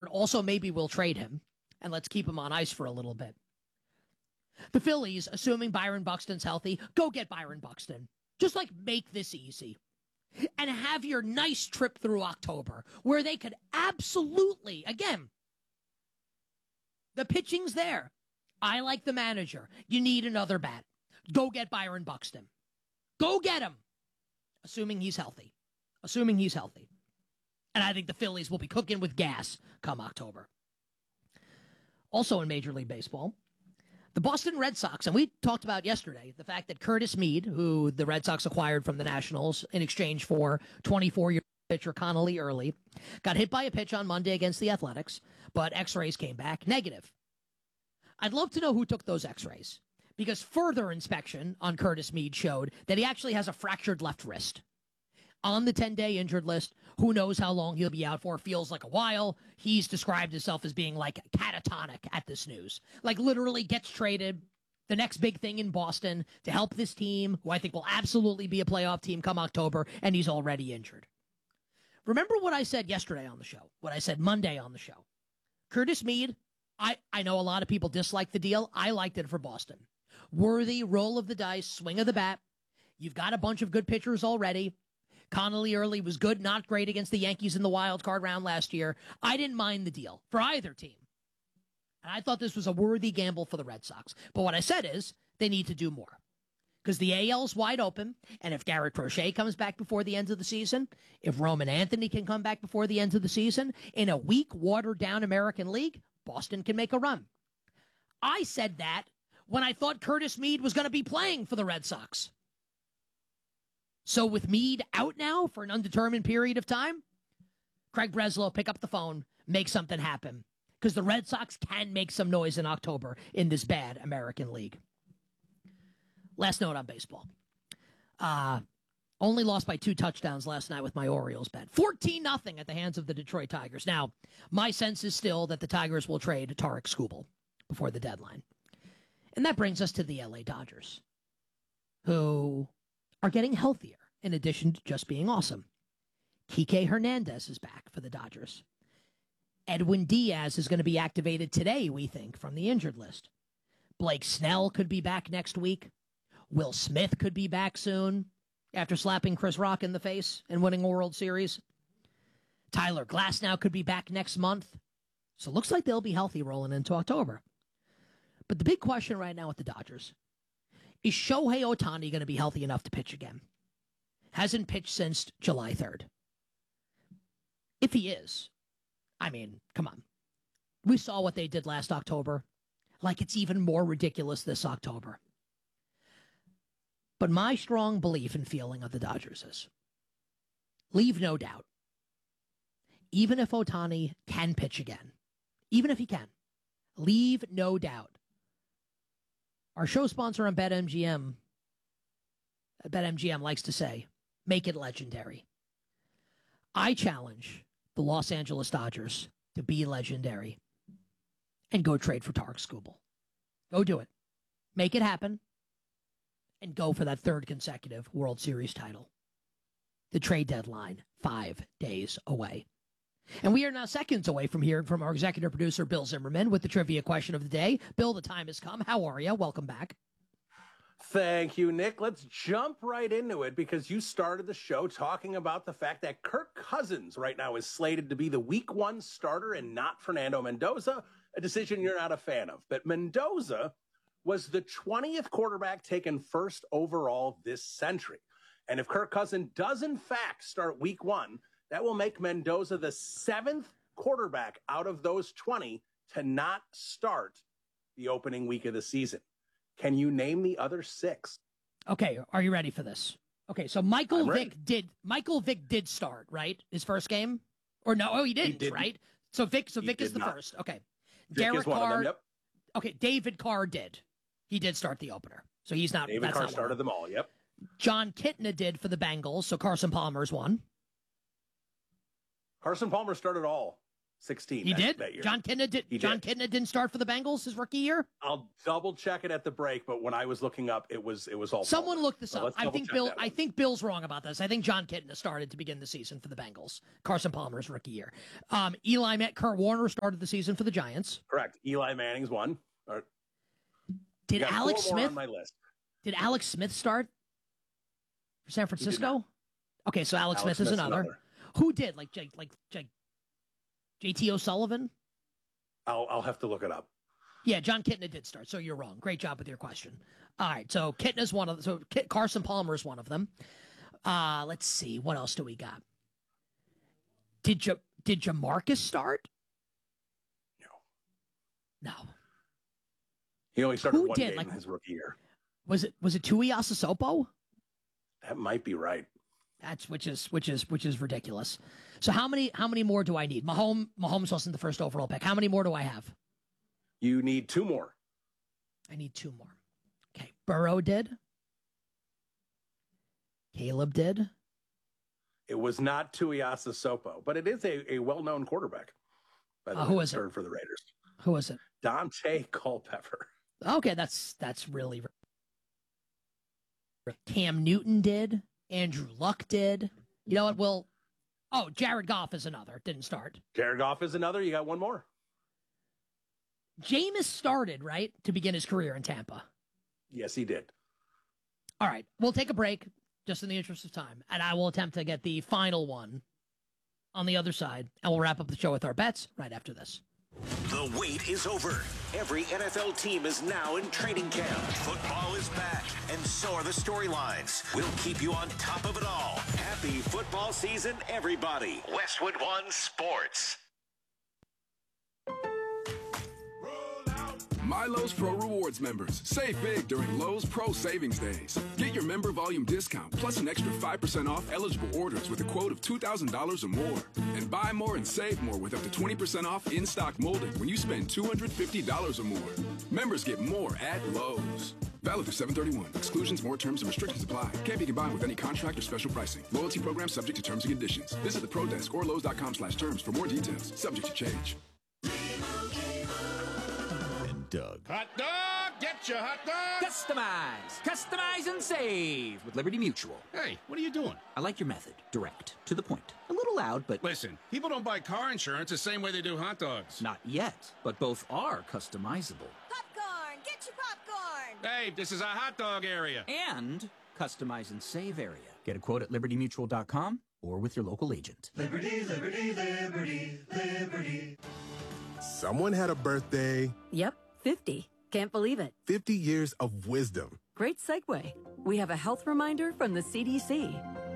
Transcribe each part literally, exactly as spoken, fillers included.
also maybe we'll trade him, and let's keep him on ice for a little bit. The Phillies, assuming Byron Buxton's healthy, go get Byron Buxton. Just, like, make this easy. And have your nice trip through October, where they could absolutely, again, the pitching's there. I like the manager. You need another bat. Go get Byron Buxton. Go get him. Assuming he's healthy. Assuming he's healthy. And I think the Phillies will be cooking with gas come October. Also in Major League Baseball, the Boston Red Sox, and we talked about yesterday, the fact that Curtis Mead, who the Red Sox acquired from the Nationals in exchange for twenty-four-year pitcher Connolly Early, got hit by a pitch on Monday against the Athletics, but x-rays came back negative. I'd love to know who took those x-rays, because further inspection on Curtis Mead showed that he actually has a fractured left wrist. On the ten-day injured list, who knows how long he'll be out for, feels like a while. He's described himself as being like catatonic at this news. Like literally gets traded, the next big thing in Boston to help this team, who I think will absolutely be a playoff team come October, and he's already injured. Remember what I said yesterday on the show, what I said Monday on the show. Curtis Mead, I, I know a lot of people dislike the deal. I liked it for Boston. Worthy roll of the dice, swing of the bat. You've got a bunch of good pitchers already. Connolly Early was good, not great against the Yankees in the wild card round last year. I didn't mind the deal for either team. And I thought this was a worthy gamble for the Red Sox. But what I said is they need to do more. Because the A L's wide open, and if Garrett Crochet comes back before the end of the season, if Roman Anthony can come back before the end of the season, in a weak, watered-down American League, Boston can make a run. I said that when I thought Curtis Mead was going to be playing for the Red Sox. So with Mead out now for an undetermined period of time, Craig Breslow, pick up the phone, make something happen. Because the Red Sox can make some noise in October in this bad American League. Last note on baseball. Uh, only lost by two touchdowns last night with my Orioles bet. fourteen nothing at the hands of the Detroit Tigers. Now, my sense is still that the Tigers will trade Tarek Skubal before the deadline. And that brings us to the L A Dodgers, who are getting healthier in addition to just being awesome. Kike Hernandez is back for the Dodgers. Edwin Diaz is going to be activated today, we think, from the injured list. Blake Snell could be back next week. Will Smith could be back soon after slapping Chris Rock in the face and winning a World Series. Tyler Glasnow could be back next month. So it looks like they'll be healthy rolling into October. But the big question right now with the Dodgers, is Shohei Ohtani going to be healthy enough to pitch again? Hasn't pitched since July third. If he is, I mean, come on. We saw what they did last October. Like it's even more ridiculous this October. But my strong belief and feeling of the Dodgers is, leave no doubt, even if Ohtani can pitch again, even if he can, leave no doubt, our show sponsor on BetMGM, BetMGM likes to say, make it legendary. I challenge the Los Angeles Dodgers to be legendary and go trade for Tarek Skubal. Go do it. Make it happen and go for that third consecutive World Series title. The trade deadline, five days away. And we are now seconds away from hearing from our executive producer, Bill Zimmerman, with the trivia question of the day. Bill, the time has come. How are you? Welcome back. Thank you, Nick. Let's jump right into it because you started the show talking about the fact that Kirk Cousins right now is slated to be the week one starter and not Fernando Mendoza, a decision you're not a fan of. But Mendoza was the twentieth quarterback taken first overall this century. And if Kirk Cousins does in fact start week one, that will make Mendoza the seventh quarterback out of those twenty to not start the opening week of the season. Can you name the other six? Okay, are you ready for this? Okay, so Michael Vick did Michael Vick did start, right? His first game? Or no, oh he didn't, he didn't. right? So Vick so Vick is the not. first. Okay. Vick Derek is one Carr. Of them, yep. Okay, David Carr did. He did start the opener. So he's not David Carr started them all, yep. John Kitna did for the Bengals, so Carson Palmer's one. Carson Palmer started all. sixteen. He that, did? that year. John Kitna did. He John did. Kitna didn't start for the Bengals his rookie year? I'll double check it at the break, but when I was looking up, it was it was all Someone Palmer. look this So up. let's I think double-check Bill that I one. think Bill's wrong about this. I think John Kitna started to begin the season for the Bengals. Carson Palmer's rookie year. Um, Eli Met Kurt Warner started the season for the Giants. Correct. Eli Manning's one. Or, Did got Alex four more Smith on my list. Did Alex Smith start for San Francisco? Okay, so Alex, Alex Smith is Smith's another. another. Who did? Like J- like J- J T O'Sullivan? I'll I'll have to look it up. Yeah, John Kitna did start, so you're wrong. Great job with your question. All right, so Kitna's one of the, so Kit, Carson Palmer is one of them. Uh, let's see, what else do we got? Did Ja- did Jamarcus start? No. No. He only started Who one did? game Like- in his rookie year. Was it was it Tui Asasopo? That might be right. That's which is which is which is ridiculous. So how many how many more do I need? Mahomes Mahomes wasn't the first overall pick. How many more do I have? You need two more. I need two more. Okay. Burrow did. Caleb did. It was not Tuiasa Sopo, but it is a, a well-known quarterback. By the Uh, way, who is it? third for the Raiders. Who was it? Dante Culpepper. Okay, that's that's really. Cam Newton did. Andrew Luck did. You know what? Well, oh, Jared Goff is another. Didn't start. Jared Goff is another. You got one more. Jameis started, right, to begin his career in Tampa. Yes, he did. All right, we'll take a break just in the interest of time, and I will attempt to get the final one on the other side, and we'll wrap up the show with our bets right after this. The wait is over. Every N F L team is now in training camp. Football is back, and so are the storylines. We'll keep you on top of it all. Happy football season, everybody. Westwood One Sports. My Lowe's Pro Rewards members, save big during Lowe's Pro Savings Days. Get your member volume discount plus an extra five percent off eligible orders with a quote of two thousand dollars or more. And buy more and save more with up to twenty percent off in-stock molding when you spend two hundred fifty dollars or more. Members get more at Lowe's. Valid through seven thirty-one. Exclusions, more terms, and restrictions apply. Can't be combined with any contract or special pricing. Loyalty program subject to terms and conditions. Visit the Pro Desk or Lowe's.com slash terms for more details. Subject to change. Doug. Hot dog! Get your hot dog! Customize! Customize and save with Liberty Mutual. Hey, what are you doing? I like your method. Direct. To the point. A little loud, but Listen, people don't buy car insurance the same way they do hot dogs. not yet. But both are customizable. Popcorn! Get your popcorn! Hey, this is a hot dog area. And customize and save area. Get a quote at liberty mutual dot com or with your local agent. Liberty, liberty, liberty, liberty. Someone had a birthday. Yep, fifty. Can't believe it. fifty years of wisdom. Great segue. We have a health reminder from the C D C.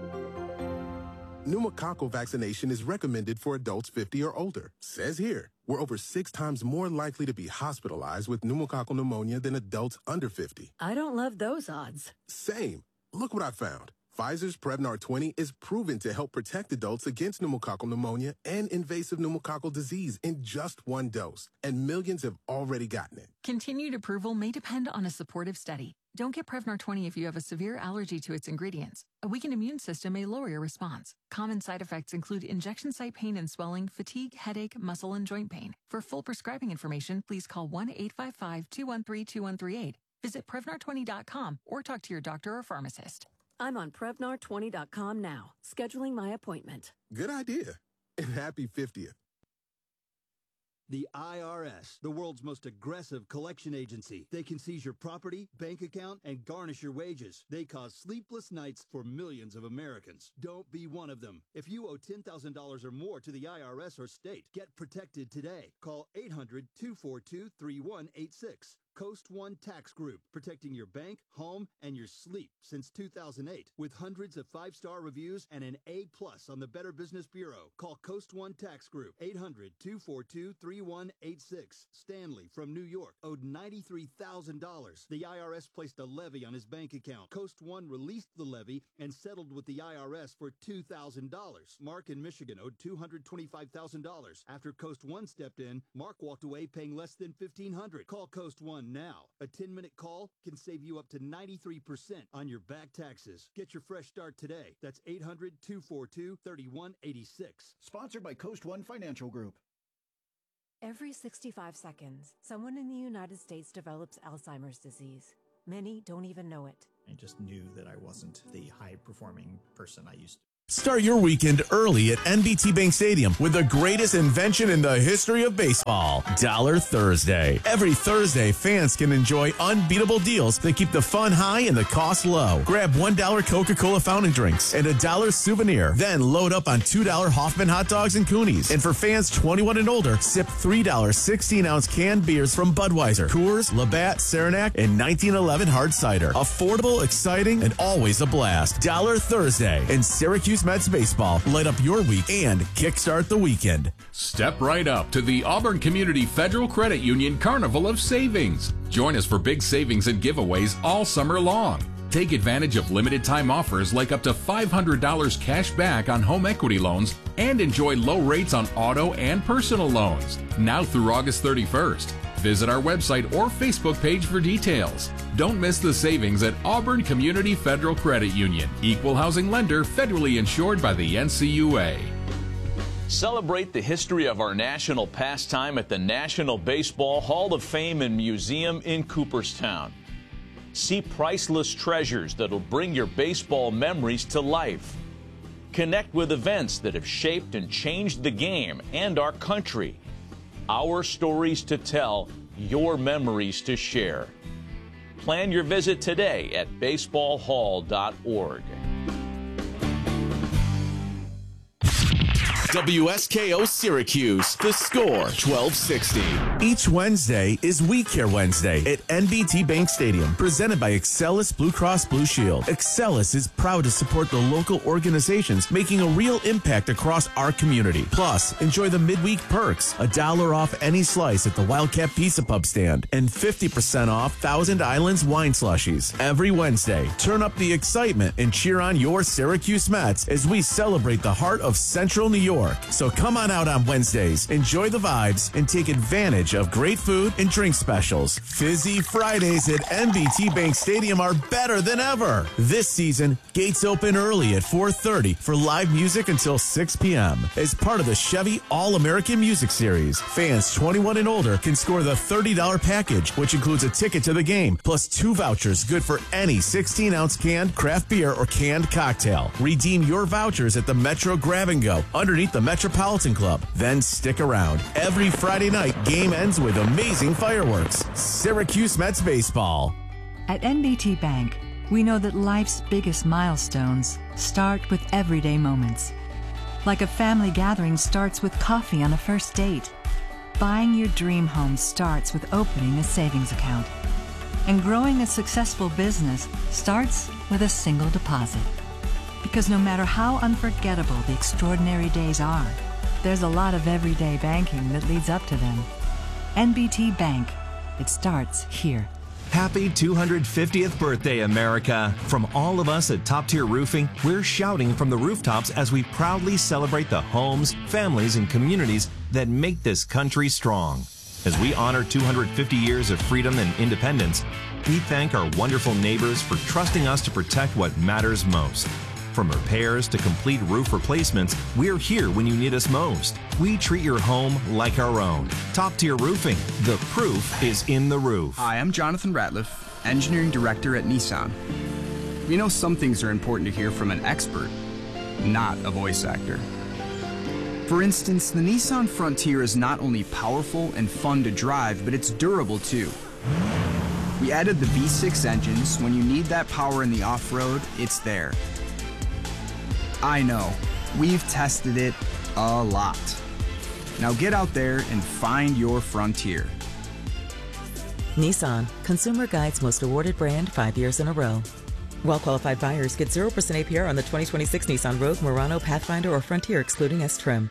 Pneumococcal vaccination is recommended for adults fifty or older. Says here, we're over six times more likely to be hospitalized with pneumococcal pneumonia than adults under fifty. I don't love those odds. Same. Look what I found. Pfizer's Prevnar twenty is proven to help protect adults against pneumococcal pneumonia and invasive pneumococcal disease in just one dose, and millions have already gotten it. Continued approval may depend on a supportive study. Don't get Prevnar twenty if you have a severe allergy to its ingredients. A weakened immune system may lower your response. Common side effects include injection site pain and swelling, fatigue, headache, muscle, and joint pain. For full prescribing information, please call one eight five five, two one three, two one three eight. Visit Prevnar twenty dot com or talk to your doctor or pharmacist. I'm on Prevnar twenty dot com now, scheduling my appointment. Good idea. And happy fiftieth. The I R S, the world's most aggressive collection agency. They can seize your property, bank account, and garnish your wages. They cause sleepless nights for millions of Americans. Don't be one of them. If you owe ten thousand dollars or more to the I R S or state, get protected today. Call eight hundred, two four two, three one eight six. Coast One Tax Group, protecting your bank, home, and your sleep since two thousand eight. With hundreds of five-star reviews and an A plus on the Better Business Bureau. Call Coast One Tax Group, eight hundred, two four two, three one eight six. Stanley from New York owed ninety-three thousand dollars. The I R S placed a levy on his bank account. Coast One released the levy and settled with the I R S for two thousand dollars. Mark in Michigan owed two hundred twenty-five thousand dollars. After Coast One stepped in, Mark walked away paying less than fifteen hundred dollars. Call Coast One now. A ten-minute call can save you up to ninety-three percent on your back taxes. Get your fresh start today. That's eight hundred, two four two, three one eight six. Sponsored by Coast One Financial Group. Every sixty-five seconds, someone in the United States develops Alzheimer's disease. Many don't even know it. I just knew that I wasn't the high-performing person I used to. Start your weekend early at N B T Bank Stadium with the greatest invention in the history of baseball, Dollar Thursday. Every Thursday, fans can enjoy unbeatable deals that keep the fun high and the cost low. Grab one dollar Coca-Cola fountain drinks and a dollar souvenir. Then load up on two dollar Hoffman hot dogs and Coonies. And for fans twenty-one and older, sip three dollar sixteen-ounce canned beers from Budweiser, Coors, Labatt, Saranac, and nineteen eleven hard cider. Affordable, exciting, and always a blast. Dollar Thursday in Syracuse Mets baseball. Light up your week and kickstart the weekend. Step right up to the Auburn Community Federal Credit Union Carnival of Savings. Join us for big savings and giveaways all summer long. Take advantage of limited time offers like up to five hundred dollars cash back on home equity loans and enjoy low rates on auto and personal loans. Now through August thirty-first. Visit our website or Facebook page for details. Don't miss the savings at Auburn Community Federal Credit Union. Equal housing lender, federally insured by the N C U A. Celebrate the history of our national pastime at the National Baseball Hall of Fame and Museum in Cooperstown. See priceless treasures that'll bring your baseball memories to life. Connect with events that have shaped and changed the game and our country. Our stories to tell, your memories to share. Plan your visit today at baseball hall dot org. W S K O Syracuse, The Score, twelve sixty. Each Wednesday is We Care Wednesday at N B T Bank Stadium, presented by Excellus Blue Cross Blue Shield. Excellus is proud to support the local organizations making a real impact across our community. Plus, enjoy the midweek perks, a dollar off any slice at the Wildcat Pizza Pub stand, and fifty percent off Thousand Islands wine slushies. Every Wednesday, turn up the excitement and cheer on your Syracuse Mets as we celebrate the heart of Central New York. So come on out on Wednesdays, enjoy the vibes, and take advantage of great food and drink specials. Fizzy Fridays at N B T Bank Stadium are better than ever. This season, gates open early at four thirty for live music until six p.m. As part of the Chevy All-American Music Series, fans twenty-one and older can score the thirty dollar package, which includes a ticket to the game, plus two vouchers good for any sixteen-ounce canned craft beer or canned cocktail. Redeem your vouchers at the Metro Grab and Go underneath the Metropolitan Club. Then stick around. Every Friday night, game ends with amazing fireworks. Syracuse Mets baseball. At N B T Bank, we know that life's biggest milestones start with everyday moments. Like a family gathering starts with coffee on a first date. Buying your dream home starts with opening a savings account. And growing a successful business starts with a single deposit. Because no matter how unforgettable the extraordinary days are, there's a lot of everyday banking that leads up to them. N B T Bank. It starts here. Happy two hundred fiftieth birthday, America. From all of us at Top Tier Roofing, we're shouting from the rooftops as we proudly celebrate the homes, families, and communities that make this country strong. As we honor two hundred fifty years of freedom and independence, we thank our wonderful neighbors for trusting us to protect what matters most. From repairs to complete roof replacements, we're here when you need us most. We treat your home like our own. Top Tier Roofing. The proof is in the roof. Hi, I'm Jonathan Ratliff, Engineering Director at Nissan. We know some things are important to hear from an expert, not a voice actor. For instance, the Nissan Frontier is not only powerful and fun to drive, but it's durable too. We added the V six engines, so when you need that power in the off-road, it's there. I know, we've tested it a lot. Now get out there and find your Frontier. Nissan, Consumer Guide's most awarded brand five years in a row. Well-qualified buyers get zero percent A P R on the twenty twenty-six Nissan Rogue, Murano, Pathfinder, or Frontier, excluding S-Trim.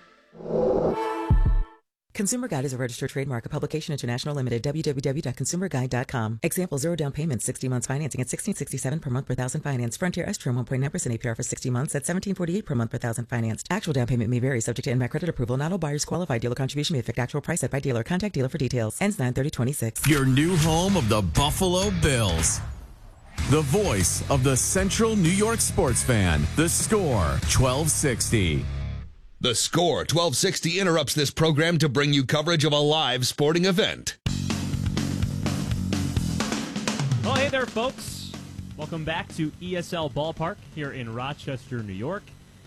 Consumer Guide is a registered trademark, a publication international limited, w w w dot consumer guide dot com. Example, zero down payment, sixty months financing at sixteen sixty-seven per month per thousand financed. Frontier S-Trim, one point nine percent A P R for sixty months at seventeen forty-eight per month per thousand financed. Actual down payment may vary, subject to N M A C credit approval. Not all buyers qualify. Dealer contribution may affect actual price set by dealer. Contact dealer for details. Ends nine thirty twenty-six. Your new home of the Buffalo Bills. The voice of the Central New York sports fan. The Score, twelve sixty. The Score twelve sixty interrupts this program to bring you coverage of a live sporting event. Well, hey there, folks. Welcome back to E S L Ballpark here in Rochester, New York.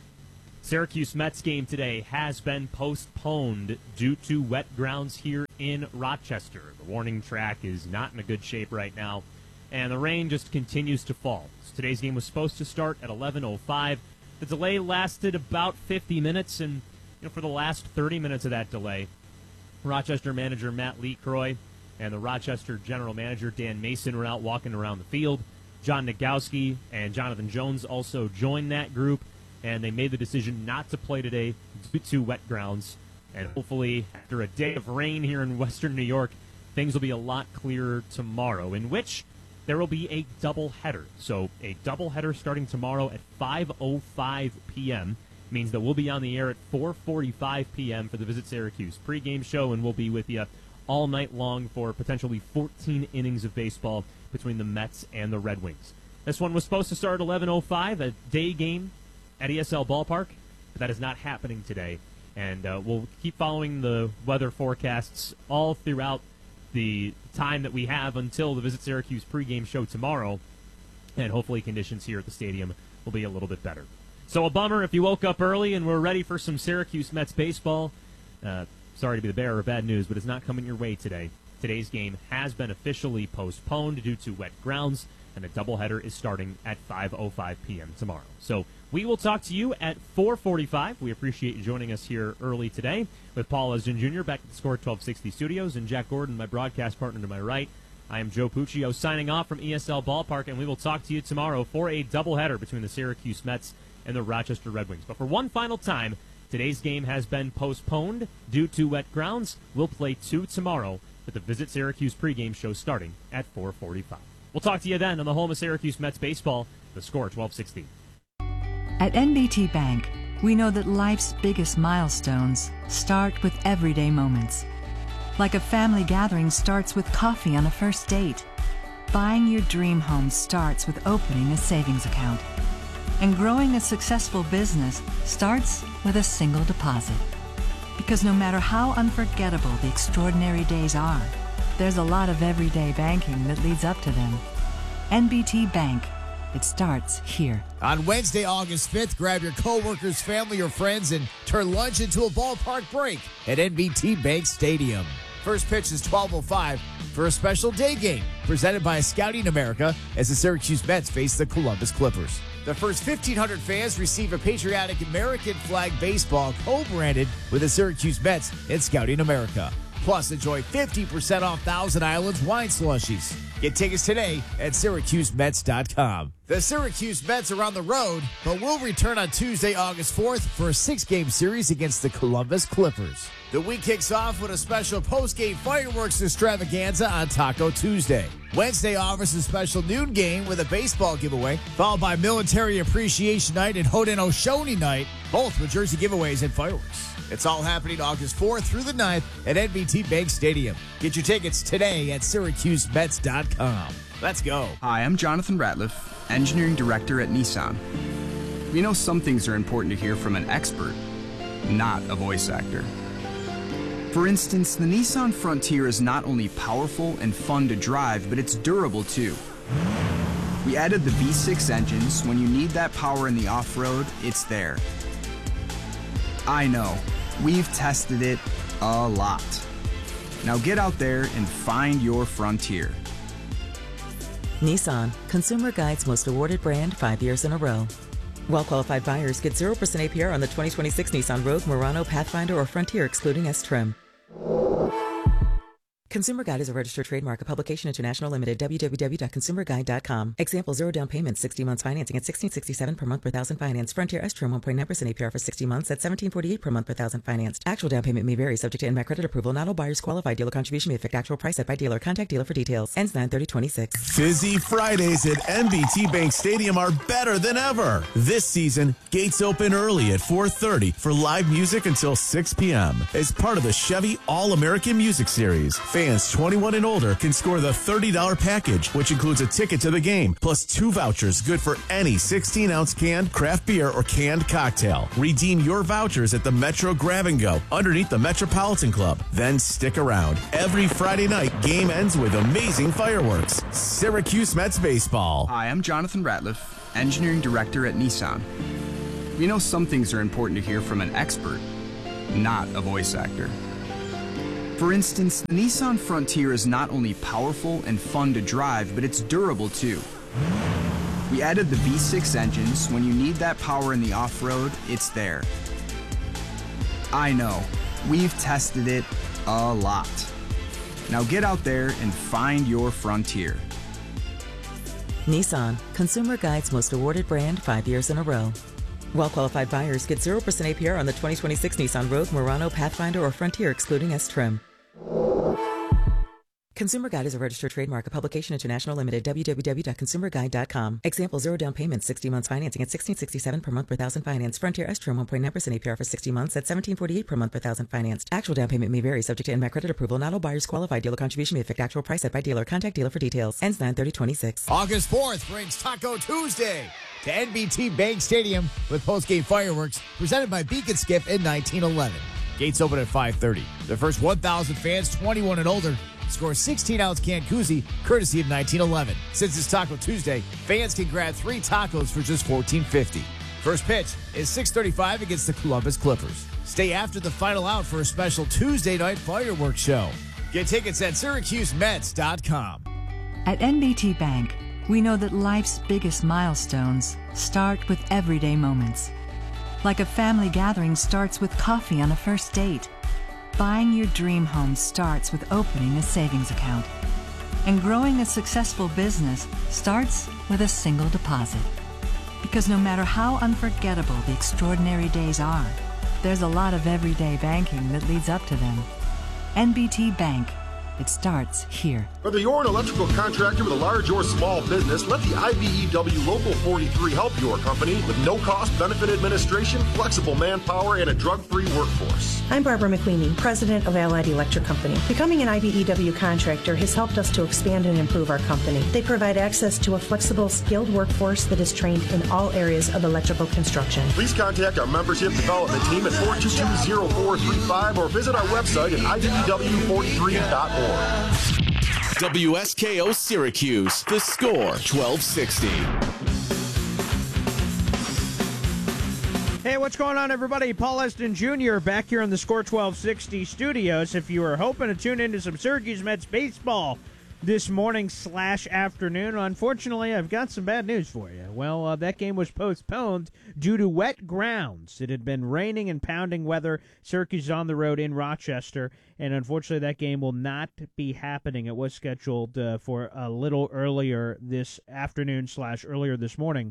Syracuse Mets game today has been postponed due to wet grounds here in Rochester. The warning track is not in a good shape right now, and the rain just continues to fall. So today's game was supposed to start at eleven oh five. The delay lasted about fifty minutes, and you know, for the last thirty minutes of that delay, Rochester manager Matt Lecroy and the Rochester general manager Dan Mason were out walking around the field. John Nagowski and Jonathan Jones also joined that group, and they made the decision not to play today due to wet grounds. And hopefully, after a day of rain here in western New York, things will be a lot clearer tomorrow, in which there will be a doubleheader. So a doubleheader starting tomorrow at five oh five p.m. means that we'll be on the air at four forty-five p.m. for the Visit Syracuse pregame show, and we'll be with you all night long for potentially fourteen innings of baseball between the Mets and the Red Wings. This one was supposed to start at eleven oh five, a day game at E S L Ballpark, but that is not happening today. And uh, we'll keep following the weather forecasts all throughout the time that we have until the Visit Syracuse pregame show tomorrow, and hopefully conditions here at the stadium will be a little bit better. So a bummer if you woke up early and were ready for some Syracuse Mets baseball. Uh, sorry to be the bearer of bad news, but it's not coming your way today. Today's game has been officially postponed due to wet grounds, and the doubleheader is starting at five oh five p.m. tomorrow. So we will talk to you at four forty-five. We appreciate you joining us here early today with Paul Esden Junior back at the Score twelve sixty studios, and Jack Gordon, my broadcast partner to my right. I am Joe Puccio signing off from E S L Ballpark, and we will talk to you tomorrow for a doubleheader between the Syracuse Mets and the Rochester Red Wings. But for one final time, today's game has been postponed due to wet grounds. We'll play two tomorrow with the Visit Syracuse pregame show starting at four forty-five. We'll talk to you then on the home of Syracuse Mets baseball, the Score twelve sixty. At N B T Bank, we know that life's biggest milestones start with everyday moments. Like a family gathering starts with coffee on a first date. Buying your dream home starts with opening a savings account. And growing a successful business starts with a single deposit. Because no matter how unforgettable the extraordinary days are, there's a lot of everyday banking that leads up to them. N B T Bank. It starts here. On Wednesday, August fifth, grab your coworkers, family, or friends and turn lunch into a ballpark break at N B T Bank Stadium. First pitch is twelve oh five for a special day game presented by Scouting America as the Syracuse Mets face the Columbus Clippers. The first fifteen hundred fans receive a patriotic American flag baseball co-branded with the Syracuse Mets and Scouting America. Plus, enjoy fifty percent off Thousand Islands wine slushies. Get tickets today at Syracuse Mets dot com. The Syracuse Mets are on the road, but will return on Tuesday, August fourth for a six-game series against the Columbus Clippers. The week kicks off with a special post-game fireworks extravaganza on Taco Tuesday. Wednesday offers a special noon game with a baseball giveaway, followed by Military Appreciation Night and Haudenosaunee Night, both with jersey giveaways and fireworks. It's all happening August fourth through the ninth at N B T Bank Stadium. Get your tickets today at Syracuse Mets dot com. Let's go. Hi, I'm Jonathan Ratliff, Engineering Director at Nissan. We know some things are important to hear from an expert, not a voice actor. For instance, the Nissan Frontier is not only powerful and fun to drive, but it's durable too. We added the V six engine, so when you need that power in the off-road, it's there. I know, we've tested it a lot. Now get out there and find your Frontier. Nissan, Consumer Guide's most awarded brand five years in a row. Well-qualified buyers get zero percent A P R on the twenty twenty-six Nissan Rogue, Murano, Pathfinder, or Frontier, excluding S-Trim. Consumer Guide is a registered trademark, a Publication International Limited, w w w dot consumer guide dot com. Example, zero down payment, sixty months financing at sixteen sixty-seven per month per thousand financed. Frontier S-Trim, one point nine percent A P R for sixty months at seventeen forty-eight per month per thousand financed. Actual down payment may vary, subject to N M A C credit approval. Not all buyers qualify. Dealer contribution may affect actual price set by dealer. Contact dealer for details. Ends nine thirty twenty-six. Fizzy Fridays at N B T Bank Stadium are better than ever. This season, gates open early at four thirty for live music until six p.m. as part of the Chevy All-American Music Series. Fans twenty-one and older can score the thirty dollars package, which includes a ticket to the game, plus two vouchers good for any sixteen-ounce canned craft beer or canned cocktail. Redeem your vouchers at the Metro Grab and Go underneath the Metropolitan Club. Then stick around. Every Friday night, game ends with amazing fireworks. Syracuse Mets baseball. Hi, I'm Jonathan Ratliff, Engineering Director at Nissan. We know some things are important to hear from an expert, not a voice actor. For instance, the Nissan Frontier is not only powerful and fun to drive, but it's durable too. We added the V six engines. When you need that power in the off-road, it's there. I know, we've tested it a lot. Now get out there and find your Frontier. Nissan, Consumer Guide's most awarded brand five years in a row. Well-qualified buyers get zero percent A P R on the twenty twenty-six Nissan Rogue, Murano, Pathfinder, or Frontier, excluding S-Trim. Consumer Guide is a registered trademark, a publication international limited, w w w dot consumer guide dot com. Example, zero down payment, sixty months financing at sixteen sixty-seven per month per thousand finance. Frontier S-Trim, one point nine percent A P R for sixty months at seventeen forty-eight per month per thousand financed. Actual down payment may vary, subject to N M A C credit approval. Not all buyers qualify. Dealer contribution may affect actual price set by dealer. Contact dealer for details. Ends nine thirty twenty-six. August fourth brings Taco Tuesday to N B T Bank Stadium with post-game fireworks presented by Beacon Skip in nineteen eleven. Gates open at five thirty. The first one thousand fans, twenty-one and older, score sixteen-ounce canned koozie, courtesy of nineteen eleven. Since it's Taco Tuesday, fans can grab three tacos for just fourteen fifty. First pitch is six thirty-five against the Columbus Clippers. Stay after the final out for a special Tuesday night fireworks show. Get tickets at Syracuse Mets dot com. At N B T Bank, we know that life's biggest milestones start with everyday moments. Like a family gathering starts with coffee on a first date. Buying your dream home starts with opening a savings account. And growing a successful business starts with a single deposit. Because no matter how unforgettable the extraordinary days are, there's a lot of everyday banking that leads up to them. N B T Bank. It starts here. Whether you're an electrical contractor with a large or small business, let the I B E W Local forty-three help your company with no-cost benefit administration, flexible manpower, and a drug-free workforce. I'm Barbara McQueenie, president of Allied Electric Company. Becoming an I B E W contractor has helped us to expand and improve our company. They provide access to a flexible, skilled workforce that is trained in all areas of electrical construction. Please contact our membership development team at four two two, zero four three five or visit our website at I B E W forty-three dot org. W S K O Syracuse, the score twelve sixty. Hey, what's going on, everybody? Paul Eston Junior back here in the Score twelve sixty studios. If you were hoping to tune into some Syracuse Mets baseball this morning slash afternoon, unfortunately, I've got some bad news for you. Well, uh, that game was postponed due to wet grounds. It had been raining and pounding weather. Syracuse is on the road in Rochester, and unfortunately that game will not be happening. It was scheduled uh, for a little earlier this afternoon slash earlier this morning.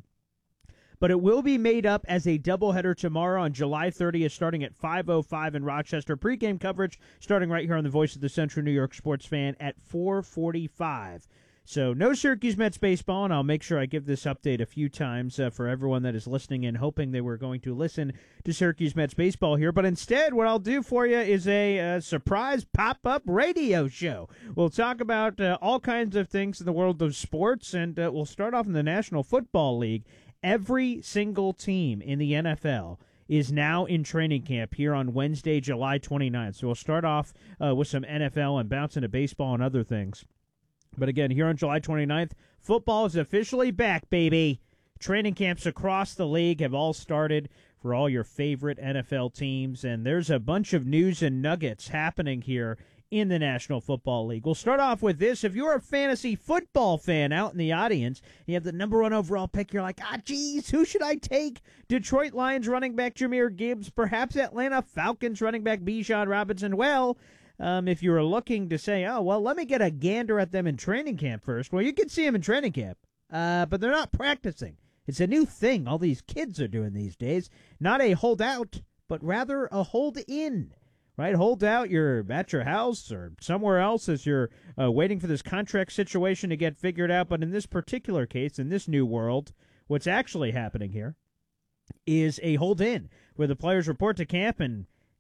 But it will be made up as a doubleheader tomorrow on July thirtieth, starting at five oh five in Rochester. Pre-game coverage starting right here on the Voice of the Central New York Sports Fan at four forty-five. So no Syracuse Mets baseball, and I'll make sure I give this update a few times uh, for everyone that is listening in, hoping they were going to listen to Syracuse Mets baseball here. But instead, what I'll do for you is a uh, surprise pop-up radio show. We'll talk about uh, all kinds of things in the world of sports, and uh, we'll start off in the National Football League. Every single team in the N F L is now in training camp here on Wednesday, July twenty-ninth. So we'll start off uh, with some N F L and bounce into baseball and other things. But again, here on July twenty-ninth, football is officially back, baby. Training camps across the league have all started for all your favorite N F L teams, and there's a bunch of news and nuggets happening here in the National Football League. We'll start off with this. If you're a fantasy football fan out in the audience, you have the number one overall pick, you're like, ah, geez, who should I take? Detroit Lions running back Jahmyr Gibbs, perhaps Atlanta Falcons running back Bijan Robinson. Well, um, if you were looking to say, oh, well, let me get a gander at them in training camp first, well, you can see them in training camp, uh, but they're not practicing. It's a new thing all these kids are doing these days. Not a holdout, but rather a hold in. Right, hold out. You're at your house or somewhere else as you're uh, waiting for this contract situation to get figured out. But in this particular case, in this new world, what's actually happening here is a hold in, where the players report to camp and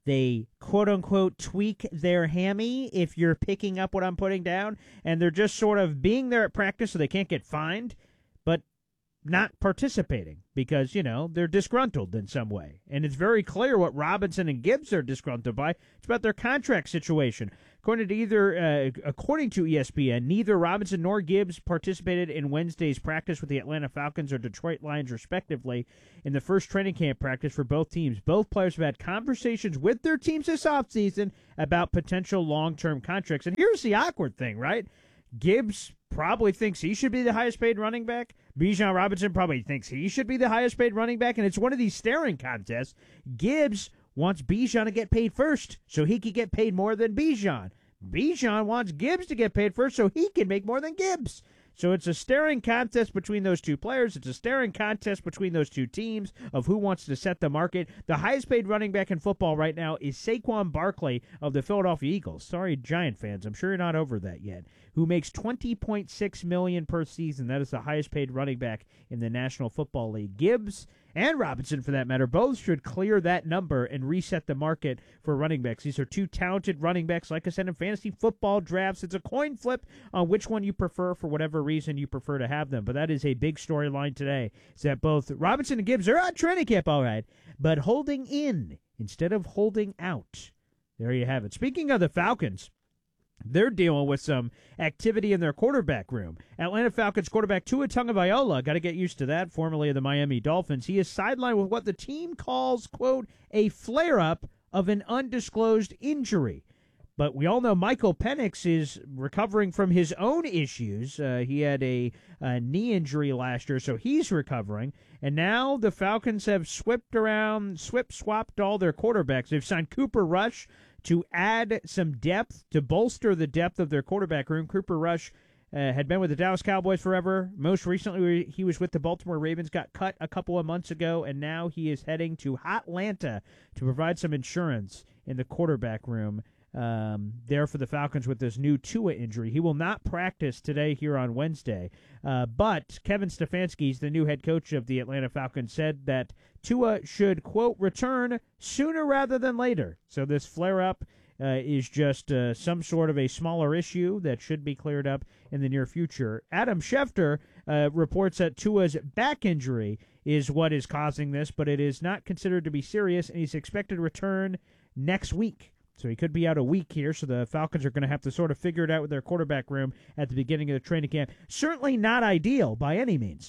They quote-unquote tweak their hammy, if you're picking up what I'm putting down, and they're just sort of being there at practice so they can't get fined, but not participating because, you know, they're disgruntled in some way. And it's very clear what Robinson and Gibbs are disgruntled by. It's about their contract situation. According to either, uh, according to E S P N, neither Robinson nor Gibbs participated in Wednesday's practice with the Atlanta Falcons or Detroit Lions, respectively, in the first training camp practice for both teams. Both players have had conversations with their teams this offseason about potential long-term contracts. And here's the awkward thing, right? Gibbs probably thinks he should be the highest paid running back. Bijan Robinson probably thinks he should be the highest paid running back, and it's one of these staring contests. Gibbs wants Bijan to get paid first so he can get paid more than Bijan. Bijan wants Gibbs to get paid first so he can make more than Gibbs. So it's a staring contest between those two players. It's a staring contest between those two teams of who wants to set the market. The highest paid running back in football right now is Saquon Barkley of the Philadelphia Eagles. Sorry, Giant fans. I'm sure you're not over that yet. Who makes twenty point six million dollars per season. That is the highest paid running back in the National Football League. Gibbs and Robinson, for that matter, both should clear that number and reset the market for running backs. These are two talented running backs. Like I said, in fantasy football drafts, it's a coin flip on which one you prefer for whatever reason you prefer to have them. But that is a big storyline today, is that both Robinson and Gibbs are on training camp, all right, but holding in instead of holding out. There you have it. Speaking of the Falcons, they're dealing with some activity in their quarterback room. Atlanta Falcons quarterback Tua Tagovailoa, got to get used to that, formerly of the Miami Dolphins. He is sidelined with what the team calls, quote, a flare-up of an undisclosed injury. But we all know Michael Penix is recovering from his own issues. Uh, he had a, a knee injury last year, so he's recovering. And now the Falcons have swept around, swip-swapped all their quarterbacks. They've signed Cooper Rush to add some depth, to bolster the depth of their quarterback room. Cooper Rush uh, had been with the Dallas Cowboys forever. Most recently, he was with the Baltimore Ravens, got cut a couple of months ago, and now he is heading to Atlanta to provide some insurance in the quarterback room um, there for the Falcons with this new Tua injury. He will not practice today here on Wednesday, uh, but Kevin Stefanski, the new head coach of the Atlanta Falcons, said that Tua should, quote, return sooner rather than later. So this flare-up uh, is just uh, some sort of a smaller issue that should be cleared up in the near future. Adam Schefter uh, reports that Tua's back injury is what is causing this, but it is not considered to be serious, and he's expected to return next week. So he could be out a week here, so the Falcons are going to have to sort of figure it out with their quarterback room at the beginning of the training camp. Certainly not ideal by any means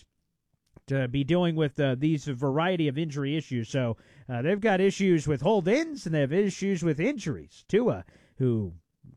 to be dealing with uh, these variety of injury issues. So uh, they've got issues with hold-ins, and they have issues with injuries. Tua, who,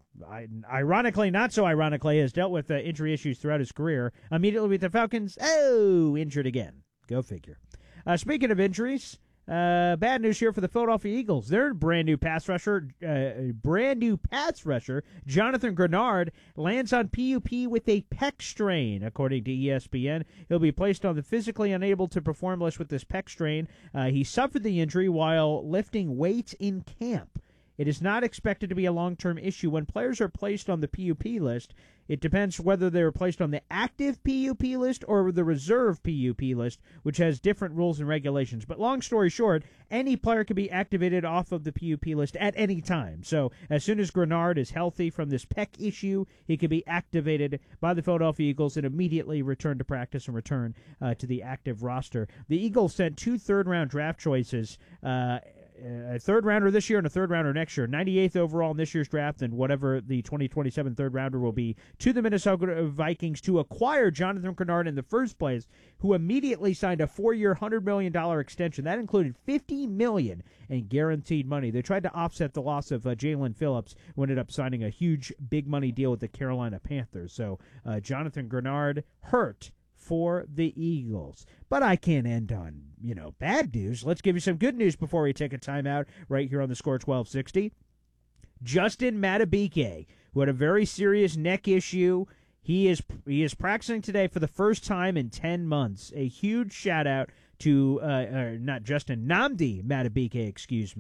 ironically, not so ironically, has dealt with uh, injury issues throughout his career, immediately with the Falcons, oh, injured again. Go figure. Uh, speaking of injuries, Uh, bad news here for the Philadelphia Eagles. Their brand new pass rusher, uh, brand new pass rusher, Jonathan Grenard, lands on P U P with a pec strain, according to E S P N. He'll be placed on the physically unable to perform list with this pec strain. Uh, he suffered the injury while lifting weights in camp. It is not expected to be a long-term issue. When players are placed on the P U P list, it depends whether they were placed on the active P U P list or the reserve P U P list, which has different rules and regulations. But long story short, any player can be activated off of the P U P list at any time. So as soon as Grenard is healthy from this pec issue, he can be activated by the Philadelphia Eagles and immediately return to practice and return uh, to the active roster. The Eagles sent two third-round draft choices, uh, a third rounder this year and a third rounder next year, ninety-eighth overall in this year's draft, and whatever the twenty twenty-seven third rounder will be, to the Minnesota Vikings to acquire Jonathan Grenard in the first place, who immediately signed a four-year, one hundred million dollars extension. That included fifty million dollars in guaranteed money. They tried to offset the loss of uh, Jalen Phillips, who ended up signing a huge, big money deal with the Carolina Panthers. So uh, Jonathan Grenard hurt for the Eagles. But I can't end on, you know, bad news. Let's give you some good news before we take a timeout right here on the Score twelve sixty. Justin Madubuike, who had a very serious neck issue, he is he is practicing today for the first time in ten months. A huge shout-out to, uh, uh, not Justin, Nnamdi Madubuike, excuse me.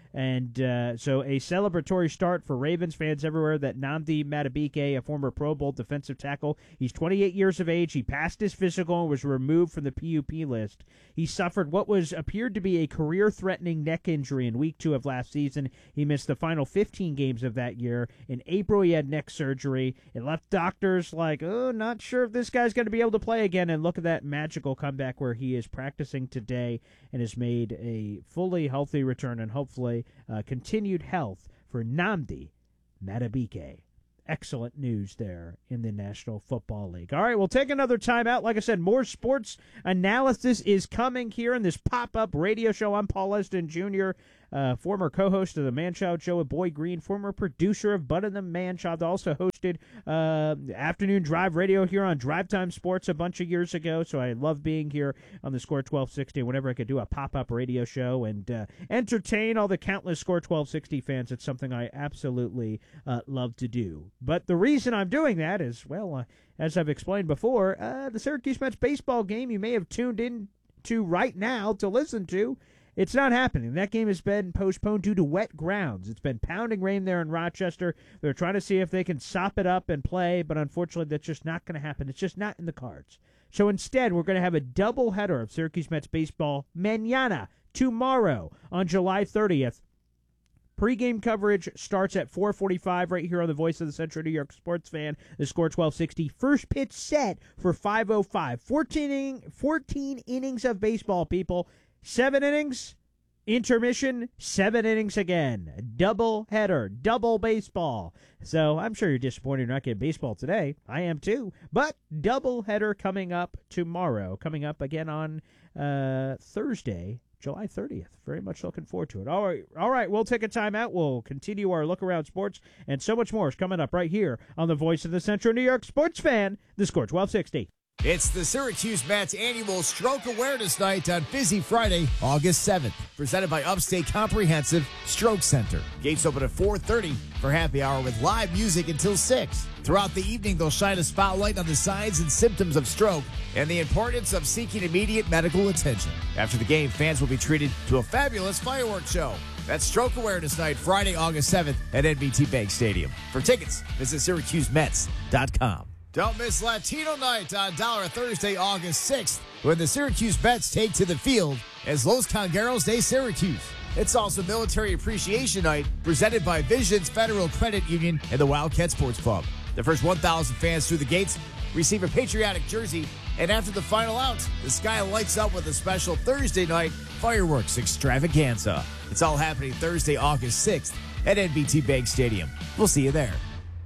And uh, so a celebratory start for Ravens fans everywhere that Nnamdi Madubuike, a former Pro Bowl defensive tackle, he's twenty-eight years of age. He passed his physical and was removed from the P U P list. He suffered what was appeared to be a career-threatening neck injury in week two of last season. He missed the final fifteen games of that year. In April, he had neck surgery. It left doctors like, oh, not sure if this guy's going to be able to play again. And look at that magical comeback where he is practicing today and has made a fully healthy return and hopefully Uh, continued health for Nnamdi Madubuike. Excellent news there in the National Football League. All right, we'll take another timeout. Like I said, more sports analysis is coming here in this pop-up radio show. I'm Paul Eston Junior, uh, former co-host of the Man-Child Show with Boyd Green, former producer of Bud and the Man-Child, also hosted uh, Afternoon Drive Radio here on Drive Time Sports a bunch of years ago, so I love being here on the Score twelve sixty whenever I could do a pop-up radio show and uh, entertain all the countless Score twelve sixty fans. It's something I absolutely uh, love to do. But the reason I'm doing that is, well, uh, as I've explained before, uh, the Syracuse Mets baseball game you may have tuned in to right now to listen to, it's not happening. That game has been postponed due to wet grounds. It's been pounding rain there in Rochester. They're trying to see if they can sop it up and play, but unfortunately that's just not going to happen. It's just not in the cards. So instead, we're going to have a doubleheader of Syracuse Mets baseball mañana, tomorrow, on July thirtieth. Pre-game coverage starts at four forty-five right here on the Voice of the Central New York Sports Fan, the Score twelve sixty. First pitch set for five oh five. fourteen, inning, fourteen innings of baseball, people. Seven innings, intermission, seven innings again. Double header, double baseball. So I'm sure you're disappointed you're not getting baseball today. I am too. But double header coming up tomorrow. Coming up again on uh, Thursday, July thirtieth. Very much looking forward to it. All right, all right, we'll take a time out. We'll continue our look around sports, and so much more is coming up right here on the Voice of the Central New York Sports Fan, the Score twelve sixty. It's the Syracuse Mets annual Stroke Awareness Night on Busy Friday, August seventh, presented by Upstate Comprehensive Stroke Center. Gates open at four thirty for happy hour with live music until six. Throughout the evening, they'll shine a spotlight on the signs and symptoms of stroke and the importance of seeking immediate medical attention. After the game, fans will be treated to a fabulous fireworks show. That's Stroke Awareness Night, Friday, August seventh at N B T Bank Stadium. For tickets, visit Syracuse Mets dot com. Don't miss Latino Night on Dollar Thursday, August sixth, when the Syracuse Mets take to the field as Los Congueros de Syracuse. It's also Military Appreciation Night, presented by Visions Federal Credit Union and the Wildcat Sports Club. The first one thousand fans through the gates receive a patriotic jersey, and after the final out, the sky lights up with a special Thursday night fireworks extravaganza. It's all happening Thursday, August sixth at N B T Bank Stadium. We'll see you there.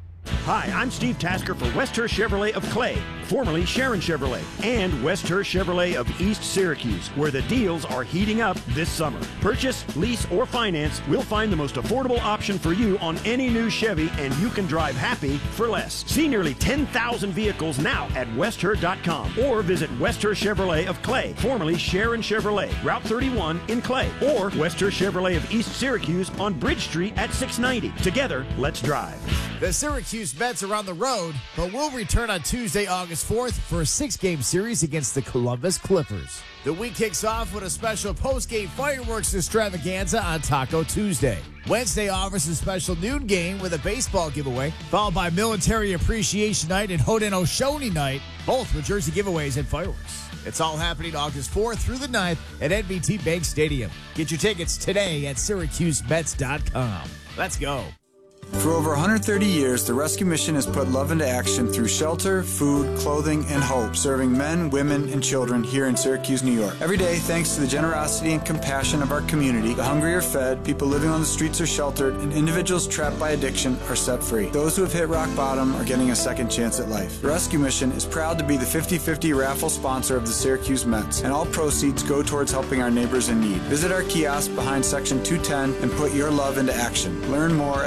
Hi, I'm Steve Tasker for Westhurst Chevrolet of Clay, formerly Sharon Chevrolet, and Westhurst Chevrolet of East Syracuse, where the deals are heating up this summer. Purchase, lease, or finance, we'll find the most affordable option for you on any new Chevy, and you can drive happy for less. See nearly ten thousand vehicles now at westhurst dot com, or visit Westhurst Chevrolet of Clay, formerly Sharon Chevrolet, Route thirty-one in Clay, or Westhurst Chevrolet of East Syracuse on Bridge Street at six ninety. Together, let's drive. The Syracuse Mets are on the road, but will return on Tuesday, August fourth for a six-game series against the Columbus Clippers. The week kicks off with a special post-game fireworks extravaganza on Taco Tuesday. Wednesday offers a special noon game with a baseball giveaway, followed by Military Appreciation Night and Hoden Oshoni Night, both with jersey giveaways and fireworks. It's all happening August fourth through the ninth at N B T Bank Stadium. Get your tickets today at Syracuse Mets dot com. Let's go. For over one hundred thirty years, the Rescue Mission has put love into action through shelter, food, clothing, and hope, serving men, women, and children here in Syracuse, New York. Every day, thanks to the generosity and compassion of our community, the hungry are fed, people living on the streets are sheltered, and individuals trapped by addiction are set free. Those who have hit rock bottom are getting a second chance at life. The Rescue Mission is proud to be the fifty fifty raffle sponsor of the Syracuse Mets, and all proceeds go towards helping our neighbors in need. Visit our kiosk behind Section two ten and put your love into action. Learn more at rescue mission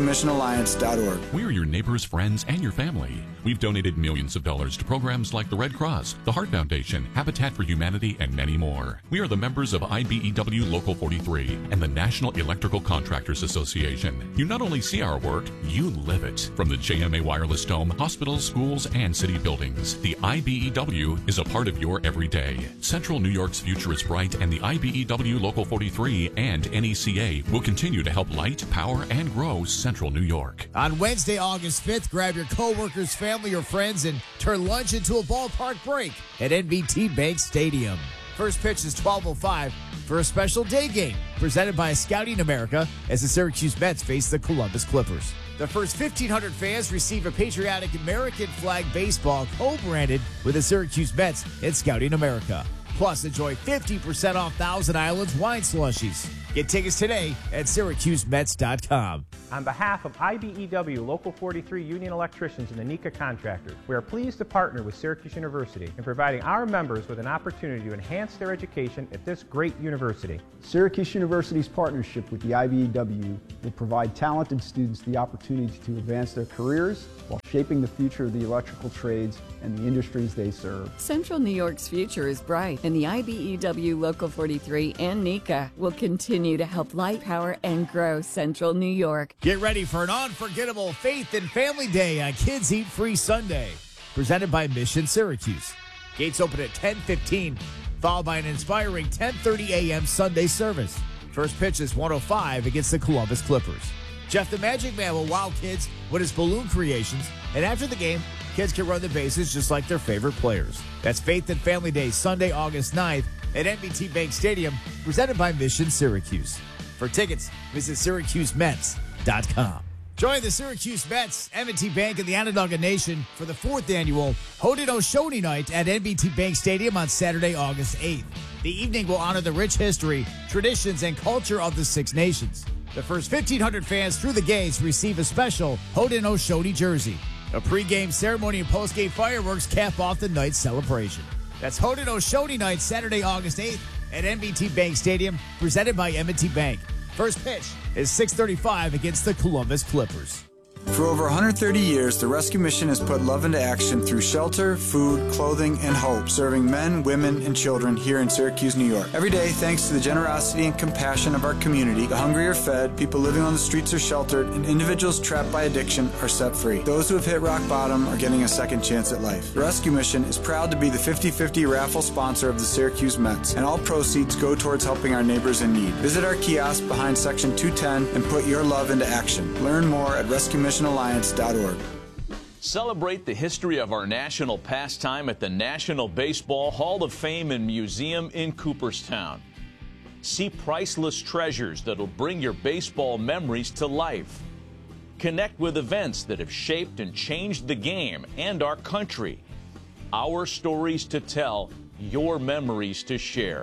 mission alliance dot org. We are your neighbors, friends, and your family. We've donated millions of dollars to programs like the Red Cross, the Heart Foundation, Habitat for Humanity, and many more. We are the members of I B E W Local forty-three and the National Electrical Contractors Association. You not only see our work, you live it. From the J M A Wireless Dome, hospitals, schools, and city buildings, the I B E W is a part of your everyday. Central New York's future is bright, and the I B E W Local forty-three and N E C A will continue to help light, power, and grow Central New York. On Wednesday, August fifth, grab your coworkers, family, or friends and turn lunch into a ballpark break at N B T Bank Stadium. First pitch is twelve oh five for a special day game presented by Scouting America as the Syracuse Mets face the Columbus Clippers. The first fifteen hundred fans receive a patriotic American flag baseball co-branded with the Syracuse Mets and Scouting America. Plus, enjoy fifty percent off Thousand Islands wine slushies. Get tickets today at Syracuse Mets dot com. On behalf of I B E W Local forty-three Union Electricians and the NECA Contractors, we are pleased to partner with Syracuse University in providing our members with an opportunity to enhance their education at this great university. Syracuse University's partnership with the I B E W will provide talented students the opportunity to advance their careers while shaping the future of the electrical trades and the industries they serve. Central New York's future is bright, and the I B E W Local forty-three and NECA will continue to help light, power, and grow Central New York. Get ready for an unforgettable Faith and Family Day on Kids Eat Free Sunday, presented by Mission Syracuse. Gates open at ten fifteen, followed by an inspiring ten thirty a.m. Sunday service. First pitch is one oh five against the Columbus Clippers. Jeff the Magic Man will wow kids with his balloon creations, and after the game, kids can run the bases just like their favorite players. That's Faith and Family Day, Sunday, August ninth at N B T Bank Stadium, presented by Mission Syracuse. For tickets, visit Syracuse Mets dot com. Join the Syracuse Mets, M and T Bank, and the Onondaga Nation for the fourth annual Haudenosaunee Night at N B T Bank Stadium on Saturday, August eighth. The evening will honor the rich history, traditions, and culture of the Six Nations. The first fifteen hundred fans through the gates receive a special Haudenosaunee jersey. A pregame ceremony and postgame fireworks cap off the night's celebration. That's Haudenosaunee Night, Saturday, August eighth at N B T Bank Stadium, presented by M and T Bank. First pitch is six thirty-five against the Columbus Clippers. For over one hundred thirty years, the Rescue Mission has put love into action through shelter, food, clothing, and hope, serving men, women, and children here in Syracuse, New York. Every day, thanks to the generosity and compassion of our community, the hungry are fed, people living on the streets are sheltered, and individuals trapped by addiction are set free. Those who have hit rock bottom are getting a second chance at life. The Rescue Mission is proud to be the fifty fifty raffle sponsor of the Syracuse Mets, and all proceeds go towards helping our neighbors in need. Visit our kiosk behind Section two ten and put your love into action. Learn more at rescue mission alliance dot org. Celebrate the history of our national pastime at the National Baseball Hall of Fame and Museum in Cooperstown. See priceless treasures that'll bring your baseball memories to life. Connect with events that have shaped and changed the game and our country. Our stories to tell, your memories to share.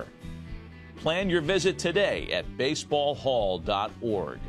Plan your visit today at baseball hall dot org.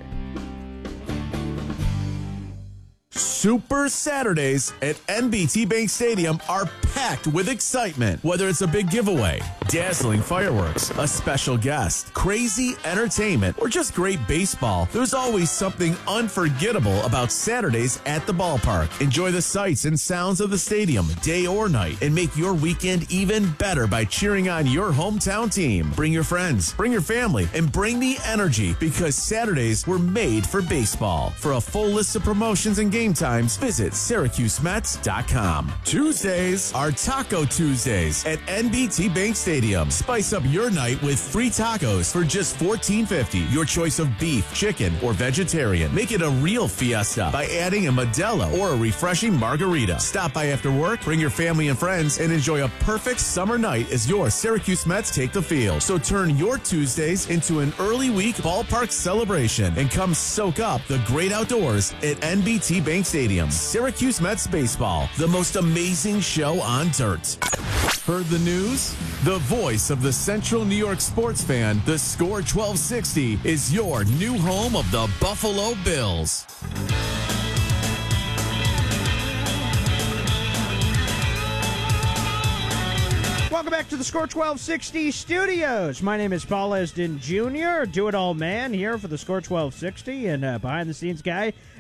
Super Saturdays at N B T Bank Stadium are packed with excitement. Whether it's a big giveaway, dazzling fireworks, a special guest, crazy entertainment, or just great baseball, there's always something unforgettable about Saturdays at the ballpark. Enjoy the sights and sounds of the stadium, day or night, and make your weekend even better by cheering on your hometown team. Bring your friends, bring your family, and bring the energy, because Saturdays were made for baseball. For a full list of promotions and game times, visit Syracuse Mets dot com. Tuesdays are Taco Tuesdays at N B T Bank Stadium. Spice up your night with free tacos for just fourteen fifty. Your choice of beef, chicken, or vegetarian. Make it a real fiesta by adding a Modelo or a refreshing margarita. Stop by after work, bring your family and friends, and enjoy a perfect summer night as your Syracuse Mets take the field. So turn your Tuesdays into an early week ballpark celebration and come soak up the great outdoors at N B T Bank Stadium. Syracuse Mets baseball, the most amazing show on dirt. Heard the news? The voice of the Central New York sports fan, the Score twelve sixty is your new home of the Buffalo Bills. Welcome back to the Score twelve sixty studios. My name is Paul Esden Junior, do-it-all man here for the Score twelve sixty, and uh, behind-the-scenes guy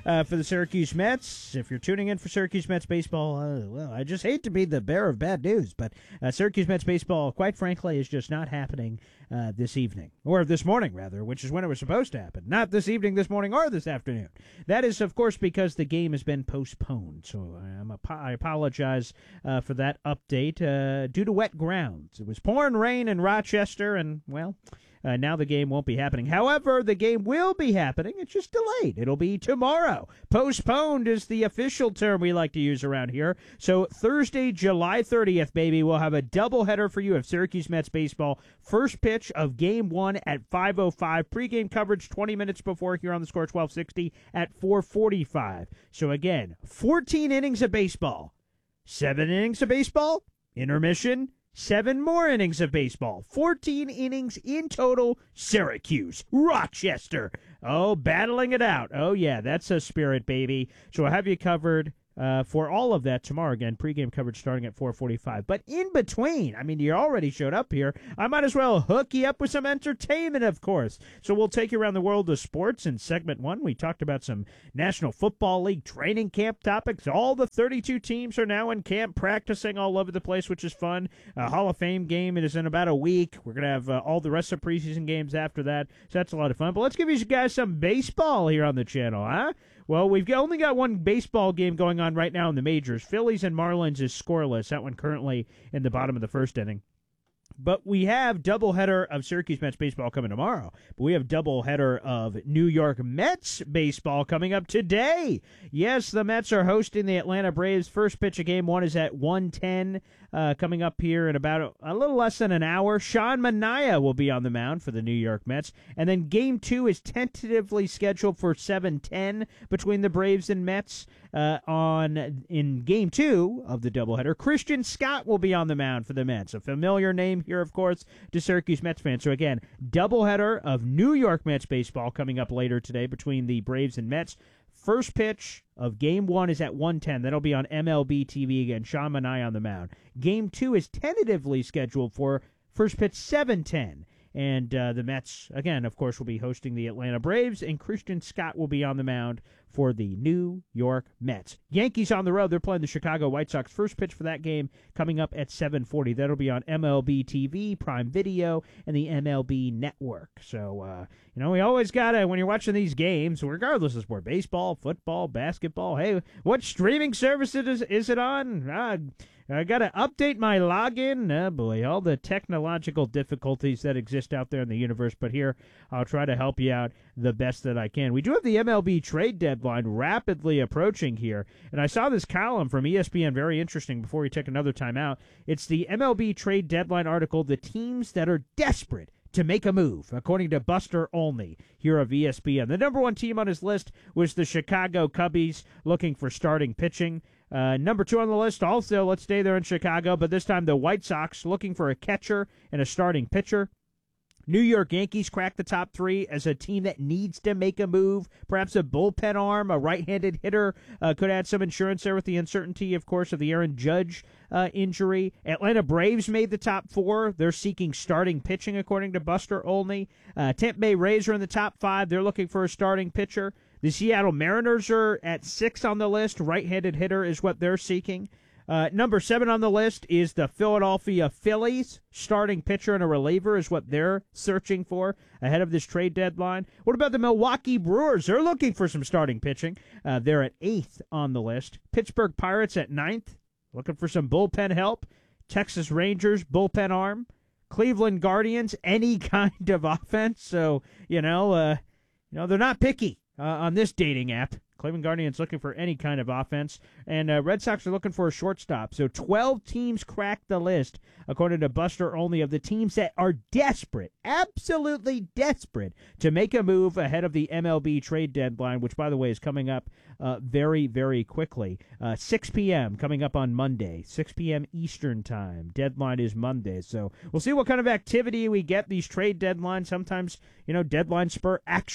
uh, for the Syracuse Mets. If you're tuning in for Syracuse Mets baseball, uh, well, I just hate to be the bearer of bad news, but uh, Syracuse Mets baseball, quite frankly, is just not happening uh, this evening, or this morning, rather, which is when it was supposed to happen. Not this evening, this morning, or this afternoon. That is, of course, because the game has been postponed, so I'm a, I apologize uh, for that update uh, due to wet grounds. It was pouring rain in Rochester, and, well, Uh, now the game won't be happening. However, the game will be happening. It's just delayed. It'll be tomorrow. Postponed is the official term we like to use around here. So Thursday, July thirtieth, baby, we'll have a doubleheader for you of Syracuse Mets baseball. First pitch of game one at five oh five. Pre-game coverage twenty minutes before here on the Score twelve sixty at four forty-five. So again, fourteen innings of baseball. Seven innings of baseball. Intermission. Seven more innings of baseball. fourteen innings in total. Syracuse. Rochester. Oh, battling it out. Oh, yeah, that's a spirit, baby. So I'll have you covered uh, for all of that tomorrow. Again, pregame coverage starting at four forty-five. But in between, I mean, you already showed up here. I might as well hook you up with some entertainment, of course. So we'll take you around the world of sports. In segment one, we talked about some National Football League training camp topics. All the thirty-two teams are now in camp practicing all over the place, which is fun. A Hall of Fame game is in about a week. We're going to have uh, all the rest of preseason games after that. So that's a lot of fun. But let's give you guys some baseball here on the channel, huh? Well, we've only got one baseball game going on right now in the majors. Phillies and Marlins is scoreless. That one currently in the bottom of the first inning. But we have doubleheader of Syracuse Mets baseball coming tomorrow. But we have doubleheader of New York Mets baseball coming up today. Yes, the Mets are hosting the Atlanta Braves. First pitch of game one is at one ten. Uh, coming up here in about a, a little less than an hour. Sean Manaea will be on the mound for the New York Mets. And then game two is tentatively scheduled for seven ten between the Braves and Mets. Uh, on in game two of the doubleheader, Christian Scott will be on the mound for the Mets. A familiar name here, of course, to Syracuse Mets fans. So again, doubleheader of New York Mets baseball coming up later today between the Braves and Mets. First pitch of game one is at one ten. That'll be on M L B T V again. Sean Manaea on the mound. Game two is tentatively scheduled for first pitch seven ten. And uh, the Mets, again, of course, will be hosting the Atlanta Braves, and Christian Scott will be on the mound for the New York Mets. Yankees on the road. They're playing the Chicago White Sox. First pitch for that game coming up at seven forty. That'll be on M L B T V, Prime Video, and the M L B Network. So, uh, you know, we always got to, when you're watching these games, regardless of sport, baseball, football, basketball, hey, what streaming service is, is it on? Uh, I got to update my login. Oh, boy, all the technological difficulties that exist out there in the universe. But here, I'll try to help you out the best that I can. We do have the M L B trade deadline rapidly approaching here. And I saw this column from E S P N, very interesting, before we take another time out. It's the M L B trade deadline article, The Teams That Are Desperate to Make a Move, according to Buster Olney here of E S P N. The number one team on his list was the Chicago Cubbies, looking for starting pitching. Uh, number two on the list, also, let's stay there in Chicago, but this time the White Sox looking for a catcher and a starting pitcher. New York Yankees crack the top three as a team that needs to make a move. Perhaps a bullpen arm, a right-handed hitter uh, could add some insurance there with the uncertainty, of course, of the Aaron Judge uh, injury. Atlanta Braves made the top four. They're seeking starting pitching, according to Buster Olney. Uh, Tampa Bay Rays are in the top five. They're looking for a starting pitcher. The Seattle Mariners are at six on the list. Right-handed hitter is what they're seeking. Uh, number seven on the list is the Philadelphia Phillies. Starting pitcher and a reliever is what they're searching for ahead of this trade deadline. What about the Milwaukee Brewers? They're looking for some starting pitching. Uh, they're at eighth on the list. Pittsburgh Pirates at ninth, looking for some bullpen help. Texas Rangers, bullpen arm. Cleveland Guardians, any kind of offense. So, you know, uh, you know they're not picky uh, on this dating app. Cleveland Guardians looking for any kind of offense. And uh, Red Sox are looking for a shortstop. So twelve teams cracked the list, according to Buster Olney, of the teams that are desperate, absolutely desperate, to make a move ahead of the M L B trade deadline, which, by the way, is coming up uh, very, very quickly. Uh, six p.m. coming up on Monday, six p.m. Eastern time. Deadline is Monday. So we'll see what kind of activity we get these trade deadlines. Sometimes, you know, deadline spur action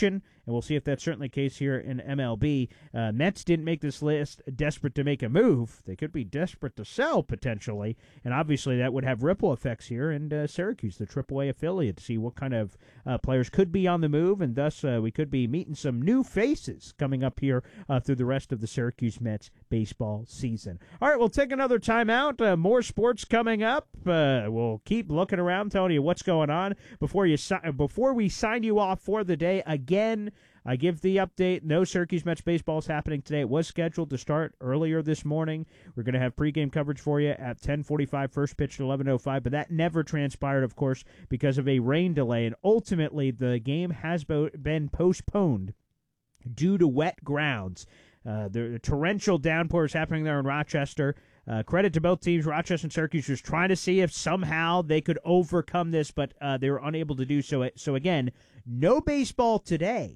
and we'll see if that's certainly the case here in M L B. Uh, Mets didn't make this list desperate to make a move. They could be desperate to sell, potentially, and obviously that would have ripple effects here in uh, Syracuse, the triple A affiliate, to see what kind of uh, players could be on the move, and thus uh, we could be meeting some new faces coming up here uh, through the rest of the Syracuse Mets baseball season. All right, we'll take another timeout. Uh, more sports coming up. Uh, we'll keep looking around, telling you what's going on. Before you si- before we sign you off for the day, again, I give the update. No Syracuse Mets baseball is happening today. It was scheduled to start earlier this morning. We're going to have pregame coverage for you at ten forty-five, first pitch at eleven oh five, but that never transpired, of course, because of a rain delay, and ultimately the game has bo- been postponed due to wet grounds. Uh, the, the torrential downpour is happening there in Rochester. Uh, credit to both teams. Rochester and Syracuse was trying to see if somehow they could overcome this, but uh, they were unable to do so. So again, no baseball today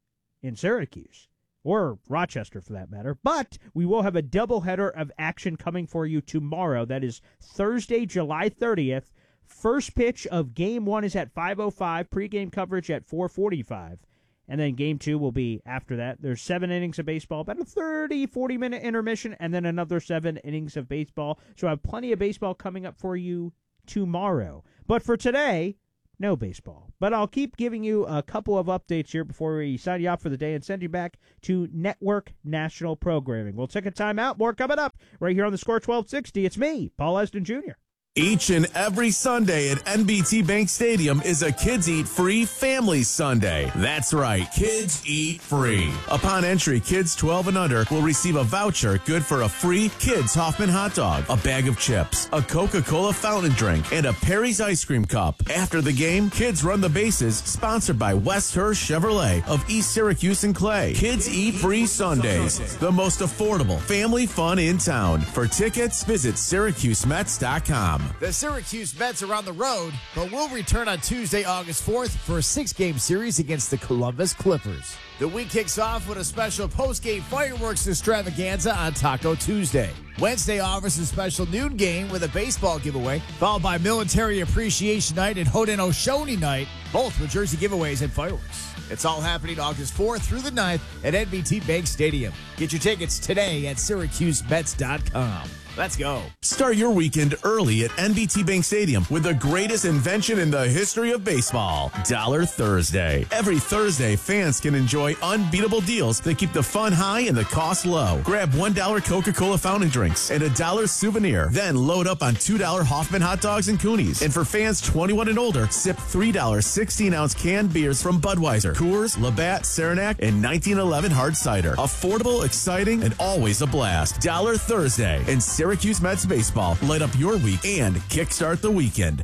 in Syracuse, or Rochester for that matter, but we will have a doubleheader of action coming for you tomorrow. That is Thursday, July thirtieth. First pitch of game one is at five oh five, pregame coverage at four forty-five. And then game two will be after that. There's seven innings of baseball, about a thirty, forty-minute intermission, and then another seven innings of baseball. So I have plenty of baseball coming up for you tomorrow. But for today, no baseball. But I'll keep giving you a couple of updates here before we sign you off for the day and send you back to Network National Programming. We'll take a timeout. More coming up right here on the Score twelve sixty. It's me, Paul Esden Junior Each and every Sunday at N B T Bank Stadium is a Kids Eat Free Family Sunday. That's right, Kids Eat Free. Upon entry, kids twelve and under will receive a voucher good for a free Kids Hoffman hot dog, a bag of chips, a Coca-Cola fountain drink, and a Perry's ice cream cup. After the game, kids run the bases, sponsored by West Hurst Chevrolet of East Syracuse and Clay. Kids Eat Free Sundays, the most affordable family fun in town. For tickets, visit Syracuse Mets dot com. The Syracuse Mets are on the road, but will return on Tuesday, August fourth for a six-game series against the Columbus Clippers. The week kicks off with a special post-game fireworks extravaganza on Taco Tuesday. Wednesday offers a special noon game with a baseball giveaway, followed by Military Appreciation Night and Hoden Oshoni Night, both with jersey giveaways and fireworks. It's all happening August fourth through the ninth at N B T Bank Stadium. Get your tickets today at Syracuse Mets dot com. Let's go. Start your weekend early at N B T Bank Stadium with the greatest invention in the history of baseball, Dollar Thursday. Every Thursday, fans can enjoy unbeatable deals that keep the fun high and the cost low. Grab one dollar Coca-Cola fountain drinks and a dollar souvenir. Then load up on two dollar Hoffman hot dogs and Coonies. And for fans twenty-one and older, sip three dollar sixteen-ounce canned beers from Budweiser, Coors, Labatt, Saranac, and nineteen eleven hard cider. Affordable, exciting, and always a blast. Dollar Thursday. And Syracuse Mets baseball. Light up your week and kickstart the weekend.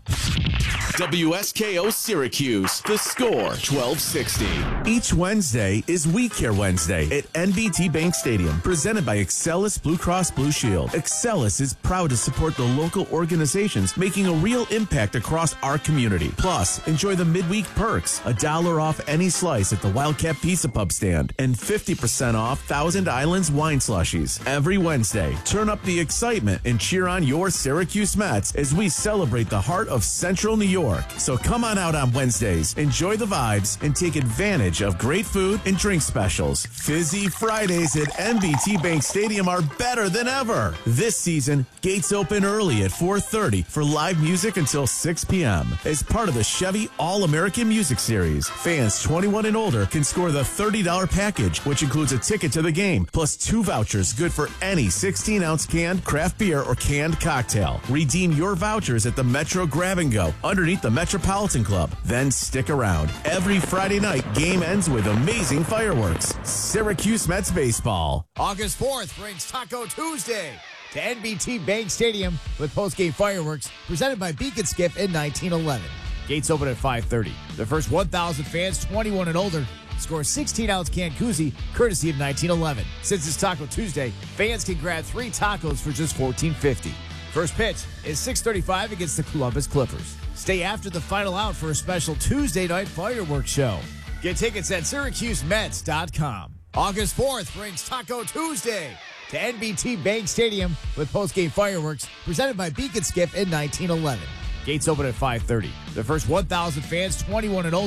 W S K O Syracuse, the Score twelve sixty. Each Wednesday is We Care Wednesday at N B T Bank Stadium, presented by Excelis Blue Cross Blue Shield. Excelis is proud to support the local organizations making a real impact across our community. Plus, enjoy the midweek perks, a dollar off any slice at the Wildcat Pizza Pub stand, and fifty percent off Thousand Islands wine slushies. Every Wednesday, turn up the excitement and cheer on your Syracuse Mets as we celebrate the heart of Central New York. So come on out on Wednesdays, enjoy the vibes, and take advantage of great food and drink specials. Fizzy Fridays at N B T Bank Stadium are better than ever. This season, gates open early at four thirty for live music until six p.m. As part of the Chevy All-American Music Series, fans twenty-one and older can score the thirty dollar package, which includes a ticket to the game, plus two vouchers good for any sixteen-ounce canned craft beer or canned cocktail. Redeem your vouchers at the Metro Grab and Go underneath the Metropolitan Club. Then stick around. Every Friday night, game ends with amazing fireworks. Syracuse Mets baseball. August fourth brings Taco Tuesday to N B T Bank Stadium with post-game fireworks presented by Beacon Skip in nineteen eleven. Gates open at five thirty. The first one thousand fans, twenty-one and older, score sixteen-ounce canned koozie courtesy of nineteen eleven. Since it's Taco Tuesday, fans can grab three tacos for just fourteen fifty. First pitch is six thirty-five against the Columbus Clippers. Stay after the final out for a special Tuesday night fireworks show. Get tickets at Syracuse Mets dot com. August fourth brings Taco Tuesday to N B T Bank Stadium with post-game fireworks presented by Beacon Skip in nineteen eleven. Gates open at five thirty. The first one thousand fans, twenty-one and older,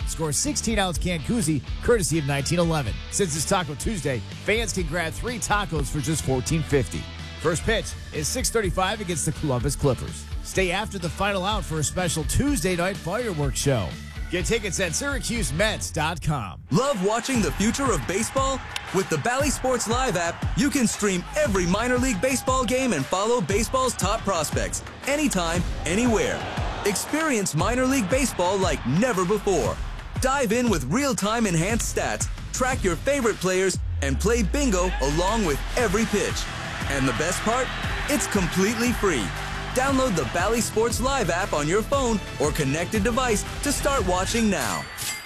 Score sixteen ounce can koozie, courtesy of nineteen eleven. Since it's Taco Tuesday, fans can grab three tacos for just fourteen fifty. First pitch is six thirty-five against the Columbus Clippers. Stay after the final out for a special Tuesday night fireworks show. Get tickets at Syracuse Mets dot com. Love watching the future of baseball? With the Bally Sports Live app, you can stream every minor league baseball game and follow baseball's top prospects anytime, anywhere. Experience minor league baseball like never before. Dive in with real-time enhanced stats, track your favorite players, and play bingo along with every pitch. And the best part? It's completely free. Download the Bally Sports Live app on your phone or connected device to start watching now.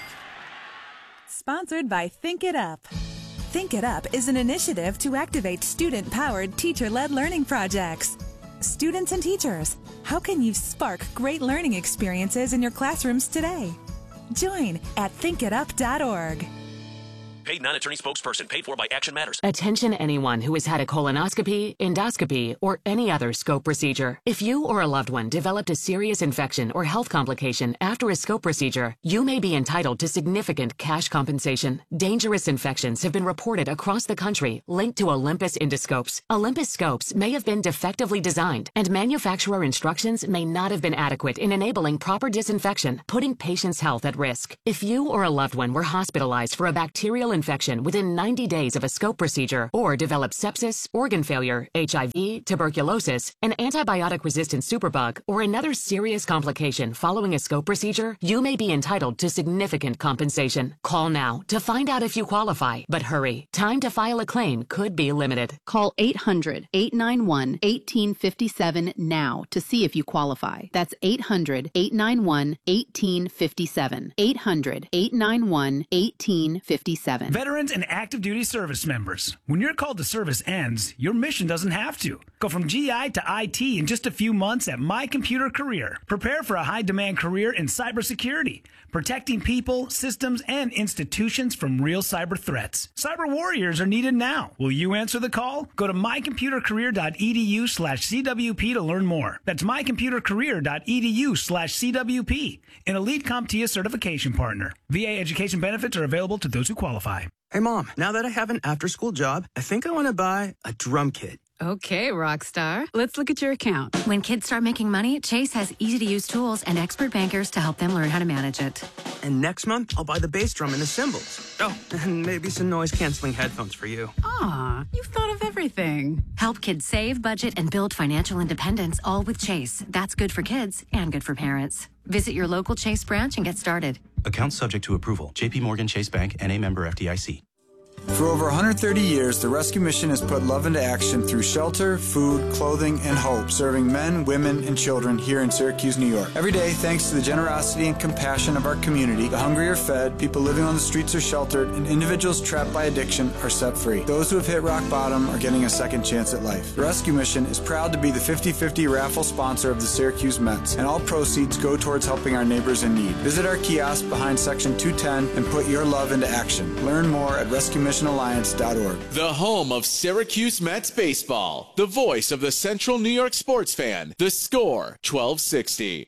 Sponsored by Think It Up. Think It Up is an initiative to activate student-powered, teacher-led learning projects. Students and teachers, how can you spark great learning experiences in your classrooms today? Join at think it up dot org. Paid non-attorney spokesperson paid for by Action Matters. Attention anyone who has had a colonoscopy, endoscopy, or any other scope procedure. If you or a loved one developed a serious infection or health complication after a scope procedure, you may be entitled to significant cash compensation. Dangerous infections have been reported across the country linked to Olympus endoscopes. Olympus scopes may have been defectively designed, and manufacturer instructions may not have been adequate in enabling proper disinfection, putting patients' health at risk. If you or a loved one were hospitalized for a bacterial infection within ninety days of a scope procedure, or developed sepsis, organ failure, H I V, tuberculosis, an antibiotic-resistant superbug, or another serious complication following a scope procedure, you may be entitled to significant compensation. Call now to find out if you qualify, but hurry. Time to file a claim could be limited. Call eight hundred, eight nine one, one eight five seven now to see if you qualify. That's eight hundred, eight nine one, one eight five seven. eight hundred, eight nine one, one eight five seven. Veterans and active duty service members, when your call to service ends, your mission doesn't have to. Go from G I to I T in just a few months at My Computer Career. Prepare for a high-demand career in cybersecurity, protecting people, systems, and institutions from real cyber threats. Cyber warriors are needed now. Will you answer the call? Go to my computer career dot e d u slash c w p to learn more. That's my computer career dot e d u slash c w p, an Elite CompTIA certification partner. V A education benefits are available to those who qualify. Hey, Mom, now that I have an after-school job, I think I want to buy a drum kit. Okay, Rockstar. Let's look at your account. When kids start making money, Chase has easy-to-use tools and expert bankers to help them learn how to manage it. And next month, I'll buy the bass drum and the cymbals. Oh, and maybe some noise-canceling headphones for you. Aw, you've thought of everything. Help kids save, budget, and build financial independence, all with Chase. That's good for kids and good for parents. Visit your local Chase branch and get started. Account subject to approval. J P Morgan Chase Bank, N A member F D I C. For over one hundred thirty years, the Rescue Mission has put love into action through shelter, food, clothing, and hope, serving men, women, and children here in Syracuse, New York. Every day, thanks to the generosity and compassion of our community, the hungry are fed, people living on the streets are sheltered, and individuals trapped by addiction are set free. Those who have hit rock bottom are getting a second chance at life. The Rescue Mission is proud to be the fifty fifty raffle sponsor of the Syracuse Mets, and all proceeds go towards helping our neighbors in need. Visit our kiosk behind Section two ten and put your love into action. Learn more at rescue mission alliance dot org. The home of Syracuse Mets baseball. The voice of the Central New York sports fan. The Score, twelve sixty.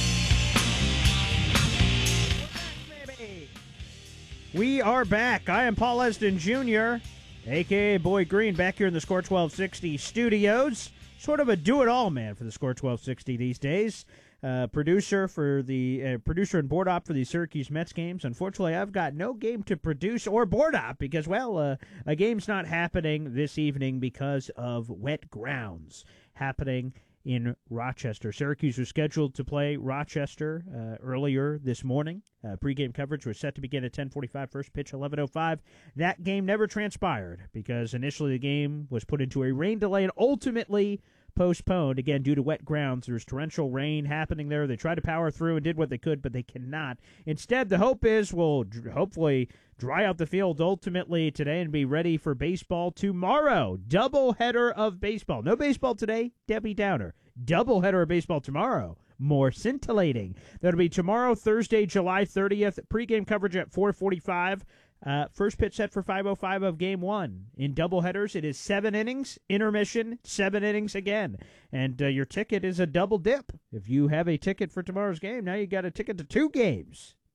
We are back. I am Paul Esden Junior, a k a. Boyd Green, back here in the Score twelve sixty studios. Sort of a do-it-all man for the Score twelve sixty these days. Uh, producer for the uh, producer and board op for the Syracuse Mets games. Unfortunately, I've got no game to produce or board op because, well, uh, a game's not happening this evening because of wet grounds happening in Rochester. Syracuse was scheduled to play Rochester uh, earlier this morning. Uh, pregame coverage was set to begin at ten forty-five, first pitch eleven oh five. That game never transpired because initially the game was put into a rain delay and ultimately postponed, again, due to wet grounds. There's torrential rain happening there. They tried to power through and did what they could, but they cannot. Instead, the hope is we'll dr- hopefully dry out the field ultimately today and be ready for baseball tomorrow. Doubleheader of baseball. No baseball today, Debbie Downer. Doubleheader of baseball tomorrow. More scintillating. That'll be tomorrow, Thursday, July thirtieth. Pregame coverage at four forty-five. Uh, first pitch set for five oh five of game one. In doubleheaders, it is seven innings, intermission, seven innings again. And uh, your ticket is a double dip. If you have a ticket for tomorrow's game, now you got a ticket to two games.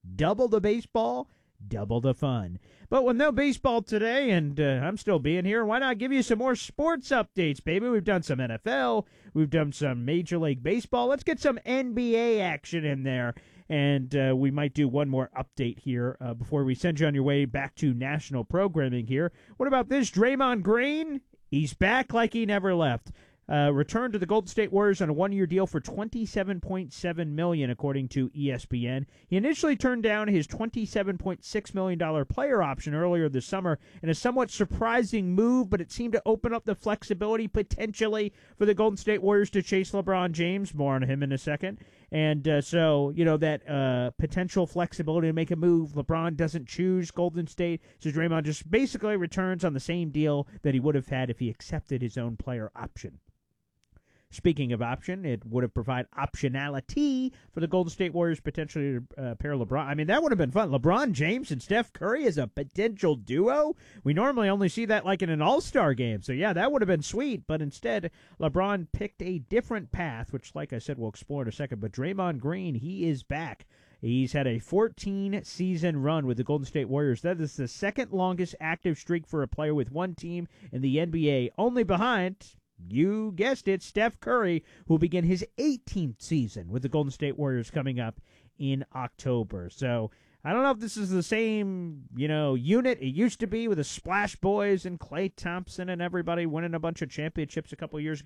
Double the baseball, double the fun. But with no baseball today, and uh, I'm still being here, why not give you some more sports updates, baby? We've done some N F L. We've done some Major League Baseball. Let's get some N B A action in there. And uh, we might do one more update here uh, before we send you on your way back to national programming here. What about this? Draymond Green, he's back like he never left. Uh, returned to the Golden State Warriors on a one-year deal for twenty-seven point seven million dollars, according to E S P N. He initially turned down his twenty-seven point six million dollars player option earlier this summer in a somewhat surprising move, but it seemed to open up the flexibility potentially for the Golden State Warriors to chase LeBron James. More on him in a second. And uh, so, you know, that uh, potential flexibility to make a move, LeBron doesn't choose Golden State, so Draymond just basically returns on the same deal that he would have had if he accepted his own player option. Speaking of option, it would have provided optionality for the Golden State Warriors potentially to uh, pair LeBron. I mean, that would have been fun. LeBron James and Steph Curry as a potential duo. We normally only see that like in an all-star game. So, yeah, that would have been sweet. But instead, LeBron picked a different path, which, like I said, we'll explore in a second. But Draymond Green, he is back. He's had a fourteen-season run with the Golden State Warriors. That is the second longest active streak for a player with one team in the N B A, only behind, you guessed it, Steph Curry, who will begin his eighteenth season with the Golden State Warriors coming up in October. So I don't know if this is the same, you know, unit it used to be with the Splash Boys and Klay Thompson and everybody winning a bunch of championships a couple years ago.